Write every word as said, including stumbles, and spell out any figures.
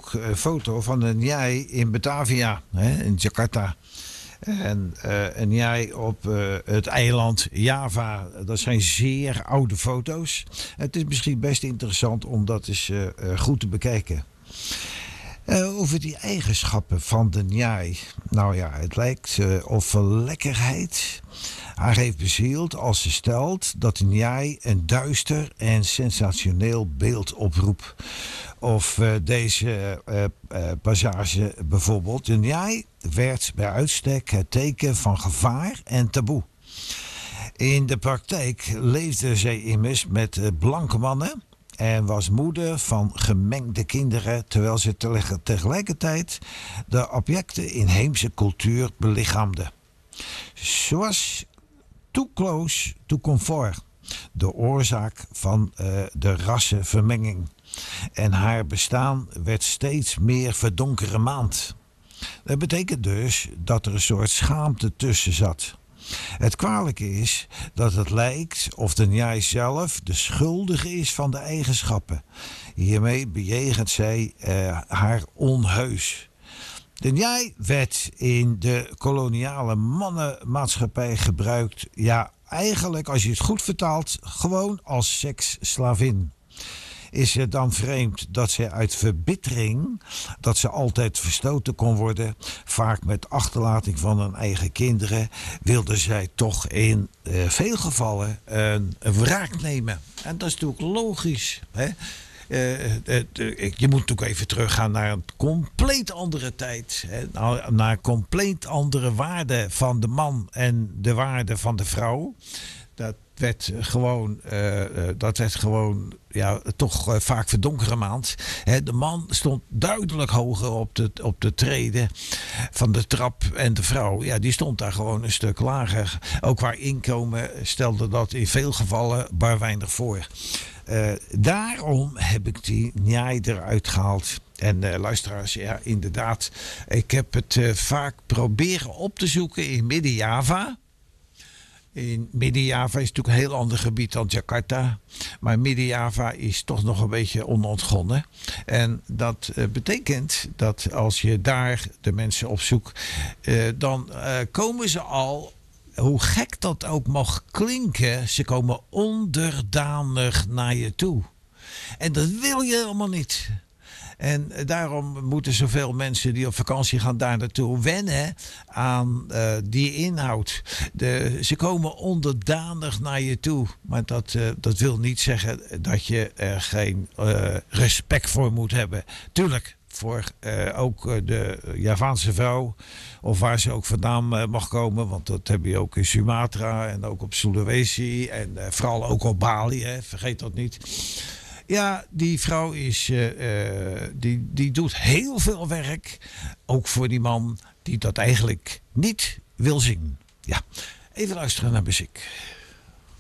ook een foto van een njai in Batavia, hè, in Jakarta. En uh, een njai op uh, het eiland Java. Dat zijn zeer oude foto's. Het is misschien best interessant om dat eens uh, uh, goed te bekijken. Uh, over die eigenschappen van de njai. Nou ja, het lijkt uh, of lekkerheid haar heeft bezield als ze stelt dat de njai een duister en sensationeel beeld oproept. Of uh, deze uh, uh, passage bijvoorbeeld. De njai werd bij uitstek het teken van gevaar en taboe. In de praktijk leefde zij immers met uh, blanke mannen en was moeder van gemengde kinderen, terwijl ze tegelijkertijd de objecten inheemse cultuur belichaamde. Zoals too close to comfort, de oorzaak van uh, de rassenvermenging. En haar bestaan werd steeds meer verdonkere maand. Dat betekent dus dat er een soort schaamte tussen zat. Het kwalijke is dat het lijkt of de njai zelf de schuldige is van de eigenschappen. Hiermee bejegent zij uh, haar onheus. De njai werd in de koloniale mannenmaatschappij gebruikt, ja, eigenlijk als je het goed vertaalt, gewoon als seksslavin. Is het dan vreemd dat zij uit verbittering, dat ze altijd verstoten kon worden, vaak met achterlating van hun eigen kinderen, wilde zij toch in uh, veel gevallen een, een wraak nemen. En dat is natuurlijk logisch, hè? Uh, uh, uh, je moet natuurlijk even teruggaan naar een compleet andere tijd. Hè? Naar, naar compleet andere waarden van de man en de waarde van de vrouw. Dat werd gewoon, uh, uh, dat werd gewoon ja, toch uh, vaak verdonkere maand. Hè, de man stond duidelijk hoger op de, op de treden van de trap. En de vrouw, ja, die stond daar gewoon een stuk lager. Ook qua inkomen stelde dat in veel gevallen bar weinig voor. Uh, daarom heb ik die njai eruit gehaald. En uh, luisteraars, ja, inderdaad. Ik heb het uh, vaak proberen op te zoeken in Midden-Java. In Midden-Java is natuurlijk een heel ander gebied dan Jakarta. Maar Midden-Java is toch nog een beetje onontgonnen. En dat uh, betekent dat als je daar de mensen opzoekt, uh, dan uh, komen ze al, hoe gek dat ook mag klinken, ze komen onderdanig naar je toe. En dat wil je helemaal niet. En daarom moeten zoveel mensen die op vakantie gaan daar naartoe wennen aan uh, die inhoud. De, ze komen onderdanig naar je toe. Maar dat, uh, dat wil niet zeggen dat je er geen uh, respect voor moet hebben. Tuurlijk. Voor uh, ook de Javaanse vrouw, of waar ze ook vandaan uh, mag komen. Want dat heb je ook in Sumatra en ook op Sulawesi. En uh, vooral ook op Bali, hè, vergeet dat niet. Ja, die vrouw is, uh, uh, die, die doet heel veel werk. Ook voor die man die dat eigenlijk niet wil zien. Ja, even luisteren naar muziek.